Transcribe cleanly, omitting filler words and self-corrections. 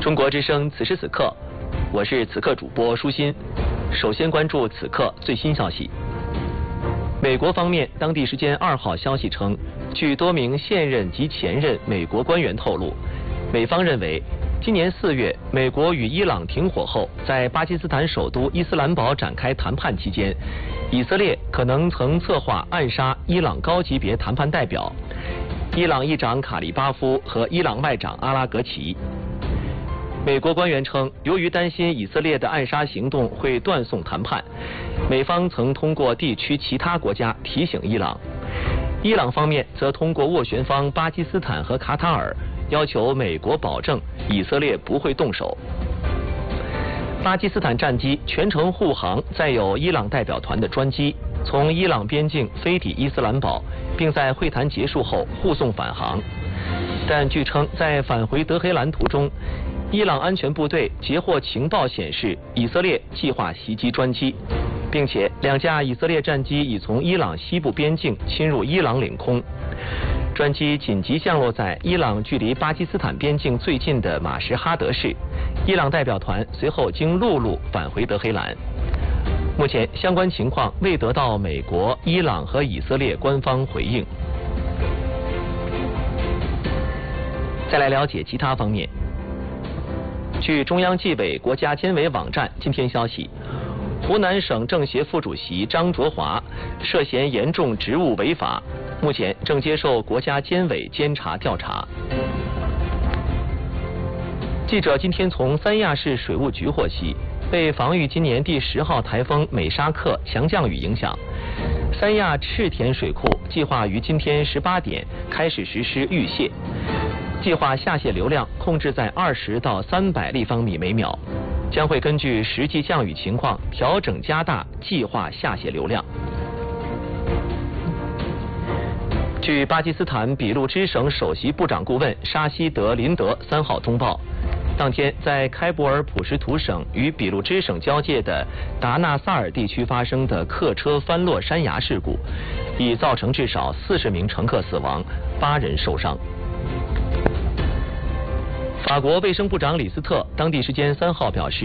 中国之声此时此刻，我是此刻主播舒心。首先关注此刻最新消息。美国方面当地时间2号消息称，据多名现任及前任美国官员透露，美方认为今年4月美国与伊朗停火后，在巴基斯坦首都伊斯兰堡展开谈判期间，以色列可能曾策划暗杀伊朗高级别谈判代表伊朗议长卡利巴夫和伊朗外长阿拉格齐。美国官员称，由于担心以色列的暗杀行动会断送谈判，美方曾通过地区其他国家提醒伊朗。伊朗方面则通过斡旋方巴基斯坦和卡塔尔要求美国保证以色列不会动手。巴基斯坦战机全程护航载有伊朗代表团的专机，从伊朗边境飞抵伊斯兰堡，并在会谈结束后护送返航。但据称，在返回德黑兰途中，伊朗安全部队截获情报显示，以色列计划袭击专机，并且2架以色列战机已从伊朗西部边境侵入伊朗领空。专机紧急降落在伊朗距离巴基斯坦边境最近的马什哈德市，伊朗代表团随后经陆路返回德黑兰。目前相关情况未得到美国、伊朗和以色列官方回应。再来了解其他方面。据中央纪委国家监委网站今天消息，湖南省政协副主席张卓华涉嫌严重职务违法，目前正接受国家监委监察调查。记者今天从三亚市水务局获悉，为防御今年第10号台风美沙克强降雨影响，三亚赤田水库计划于今天18点开始实施预泄，计划下泄流量控制在20到300立方米每秒，将会根据实际降雨情况调整加大计划下泄流量。据巴基斯坦俾路支省首席部长顾问沙希德林德3号通报，当天在开伯尔普什图省与俾路支省交界的达纳萨尔地区发生的客车翻落山崖事故，已造成至少40名乘客死亡，8人受伤。法国卫生部长李斯特当地时间3号表示，